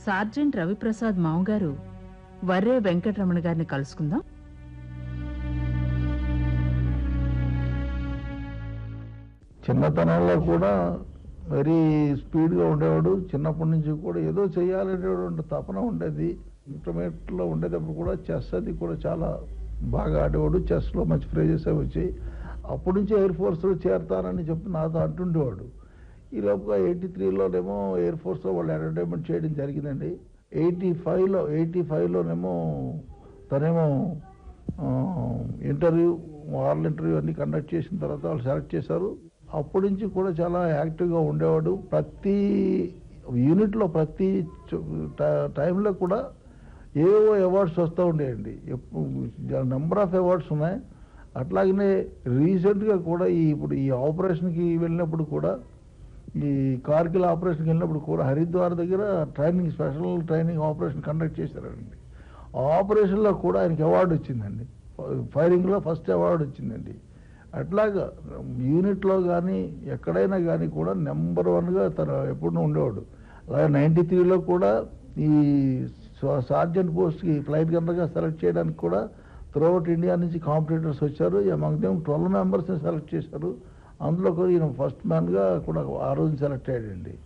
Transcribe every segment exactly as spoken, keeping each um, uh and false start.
Sergeant Ravi Prasad మామగారు వర్రే వెంకటరమణ గారిని కలుసుకుందాం. చిన్నతనంలో కూడా వెరీ స్పీడ్గా ఉండేవాడు. చిన్నప్పటి నుంచి కూడా ఏదో చేయాలనేటువంటి తపన ఉండేది. ఇంటర్మీడియట్లో ఉండేటప్పుడు కూడా చెస్ అది కూడా చాలా బాగా ఆడేవాడు. చెస్లో మంచి ప్రైజెస్ అవి వచ్చాయి. అప్పటి నుంచి ఎయిర్ ఫోర్స్లో చేరతానని చెప్పి నాతో అంటుండేవాడు. ఈ లోపుగా ఎయిటీ త్రీలోనేమో ఎయిర్ ఫోర్స్లో వాళ్ళు అడ్వర్టైజ్మెంట్ చేయడం జరిగిందండి. ఎయిటీ ఫైవ్లో ఎయిటీ ఫైవ్లోనేమో తనేమో ఇంటర్వ్యూ వార్ల్ ఇంటర్వ్యూ అన్ని కండక్ట్ చేసిన తర్వాత వాళ్ళు సెలెక్ట్ చేశారు. అప్పటి నుంచి కూడా చాలా యాక్టివ్గా ఉండేవాడు. ప్రతి యూనిట్లో ప్రతి టైంలో కూడా ఏవో అవార్డ్స్ వస్తూ ఉండేయండి. నెంబర్ ఆఫ్ అవార్డ్స్ ఉన్నాయి. అట్లాగనే రీసెంట్గా కూడా ఈ ఇప్పుడు ఈ ఆపరేషన్కి వెళ్ళినప్పుడు కూడా ఈ కార్గిల్ ఆపరేషన్కి వెళ్ళినప్పుడు కూడా హరిద్వార్ దగ్గర training special training operation conduct చేశారండి. ఆ ఆపరేషన్లో కూడా ఆయనకి అవార్డు వచ్చిందండి. ఫైరింగ్లో ఫస్ట్ అవార్డు వచ్చిందండి. అట్లాగా యూనిట్లో కానీ ఎక్కడైనా కానీ కూడా నెంబర్ వన్గా తను ఎప్పుడు ఉండేవాడు. అలాగే నైంటీ త్రీలో కూడా ఈ సార్జెంట్ పోస్ట్కి ఫ్లైట్ గన్నర్గా సెలెక్ట్ చేయడానికి కూడా త్రూఅవుట్ ఇండియా నుంచి కాంపిటీటర్స్ వచ్చారు. అమంగ్ దెమ్ ట్వెల్వ్ మెంబర్స్ని సెలెక్ట్ చేశారు. అందులో కూడా ఈయన ఫస్ట్ మ్యాన్గా కూడా ఆ రోజు సెలెక్ట్ అయ్యాడండి.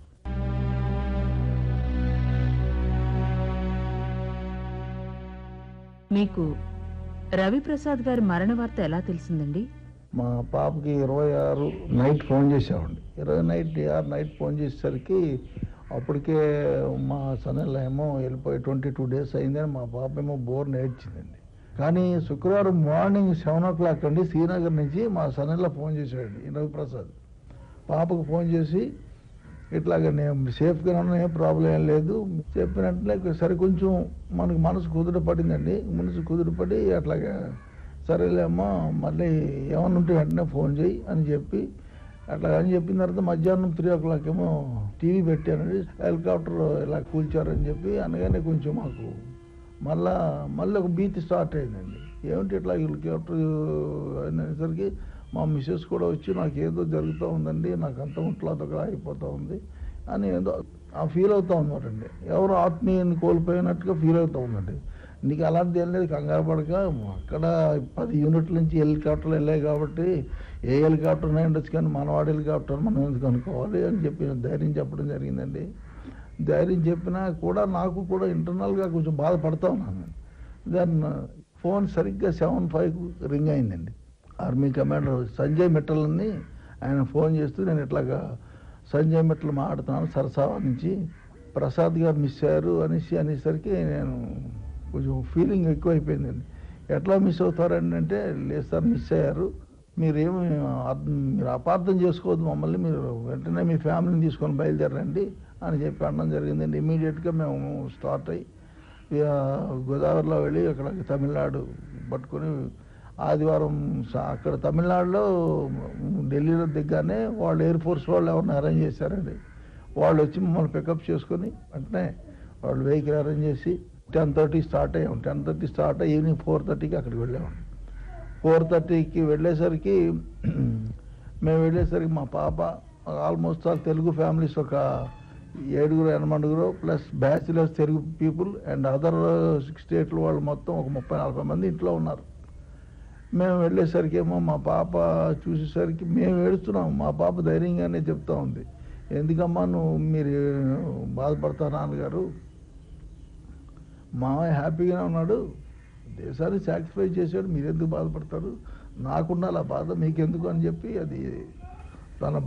మీకు రవిప్రసాద్ గారి మరణ వార్త ఎలా తెలిసిందండి? మా పాపకి ఇరవై ఆరు నైట్ ఫోన్ చేసామండి. ఇరవై నైట్ ఆరు నైట్ ఫోన్ చేసేసరికి అప్పటికే మా సన్నెల్లో ఏమో వెళ్ళిపోయి ట్వంటీ టూ డేస్ అయిందని మా పాప ఏమో బోర్ నేర్చిందండి. కానీ శుక్రవారం మార్నింగ్ సెవెన్ ఓ క్లాక్ అండి శ్రీనగర్ నుంచి మా సన్నెల్లో ఫోన్ చేశాడండి రవిప్రసాద్. పాపకు ఫోన్ చేసి ఇట్లాగా నేను సేఫ్గా ఉన్నా, ఏం ప్రాబ్లం ఏం లేదు చెప్పినట్లే. సరే కొంచెం మనకు మనసు కుదుట పడిందండి. మనసు కుదుట పడి అట్లాగా సరేలే అమ్మా మళ్ళీ ఏమన్నా ఉంటే వెంటనే ఫోన్ చేయి అని చెప్పి అట్లా అని చెప్పిన తర్వాత మధ్యాహ్నం త్రీ ఓ క్లాక్ ఏమో టీవీ పెట్టానండి. హెలికాప్టర్ ఇలా కూల్చారని చెప్పి అనగానే కొంచెం మాకు మళ్ళా మళ్ళీ ఒక భీతి స్టార్ట్ అయిందండి. ఏమిటి ఇట్లా హెలికాప్టర్ అనేసరికి మా మిస్సెస్ కూడా వచ్చి నాకు ఏదో జరుగుతూ ఉందండి, నాకు అంత ఒంట్లో దగ్గర అయిపోతూ ఉంది అని ఏదో ఆ ఫీల్ అవుతూ ఉన్నారండి. ఎవరు ఆత్మీయాన్ని కోల్పోయినట్టుగా ఫీల్ అవుతూ ఉందండి. నీకు అలాంటి ఏం లేదు, కంగారు పడక, అక్కడ పది యూనిట్ల నుంచి హెలికాప్టర్లు వెళ్ళాయి కాబట్టి ఏ హెలికాప్టర్ అయినా ఉండొచ్చు కానీ మనవాడి హెలికాప్టర్ మనం ఎందుకు అనుకోవాలి అని చెప్పి ధైర్యం చెప్పడం జరిగిందండి. ధైర్యం చెప్పినా కూడా నాకు కూడా ఇంటర్నల్గా కొంచెం బాధపడతా ఉన్నాను. దాన్ని ఫోన్ సరిగ్గా సెవెన్ ఫైవ్కు రింగ్ అయిందండి. ఆర్మీ కమాండర్ సంజయ్ మిట్టల్ని ఆయన ఫోన్ చేస్తూ నేను ఇట్లాగా సంజయ్ మిట్టల్ మాట్లాడుతున్నాను సరసావా నుంచి, ప్రసాద్ గారు మిస్ అయ్యారు అనేసి అనేసరికి నేను కొంచెం ఫీలింగ్ ఎక్కువైపోయిందండి. ఎట్లా మిస్ అవుతారండి అంటే, లేదు సార్ మిస్ అయ్యారు, మీరేమి మీరు అపార్థం చేసుకోవద్దు మమ్మల్ని, మీరు వెంటనే మీ ఫ్యామిలీని తీసుకొని బయలుదేరండి అని చెప్పి అనడం జరిగిందండి. ఇమీడియట్గా మేము స్టార్ట్ అయ్యి గోదావరిలో వెళ్ళి అక్కడ తమిళనాడు పట్టుకొని ఆదివారం అక్కడ తమిళనాడులో ఢిల్లీలో దిగ్గానే వాళ్ళు ఎయిర్ ఫోర్స్ వాళ్ళు ఎవరిని అరేంజ్ చేశారండి. వాళ్ళు వచ్చి మమ్మల్ని పికప్ చేసుకొని వెంటనే వాళ్ళు వెహికల్ అరేంజ్ చేసి టెన్ థర్టీ స్టార్ట్ అయ్యాం. టెన్ థర్టీ స్టార్ట్ అయ్యి ఈవినింగ్ ఫోర్ థర్టీకి అక్కడికి వెళ్ళాము. ఫోర్ థర్టీకి వెళ్ళేసరికి మేము వెళ్ళేసరికి మా పాప ఆల్మోస్ట్ ఆల్ తెలుగు ఫ్యామిలీస్ ఒక ఏడుగురు ఎనమండుగురు plus bachelors Telugu people and other స్టేట్ల వాళ్ళు మొత్తం ఒక ముప్పై నలభై మంది ఇంట్లో ఉన్నారు. మేము వెళ్ళేసరికి ఏమో మా పాప చూసేసరికి మేము ఏడుస్తున్నాం. మా పాప ధైర్యంగానే చెప్తా ఉంది, ఎందుకమ్మా నువ్వు మీరు బాధపడతా నాన్నగారు, మామయ్య హ్యాపీగానే ఉన్నాడు, దేశాన్ని సాక్రిఫైస్ చేశాడు, మీరెందుకు బాధపడతారు, నాకున్న అలా బాధ మీకెందుకు అని చెప్పి అది తన